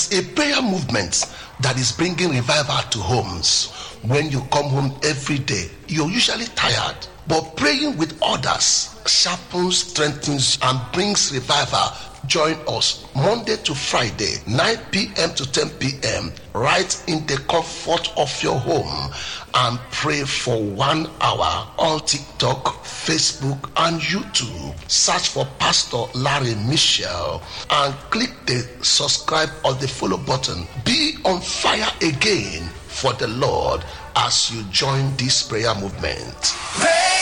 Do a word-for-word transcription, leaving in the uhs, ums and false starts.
It's a prayer movement that is bringing revival to homes. When you come home every day, you're usually tired, but praying with others sharpens, strengthens, and brings revival. Join us Monday to Friday, nine p.m. to ten p.m. right in the comfort of your home, and pray for one hour on TikTok, Facebook, and YouTube. Search for Pastor Larry Michelle and click the subscribe or the follow button. Be on fire again for the Lord as you join this prayer movement.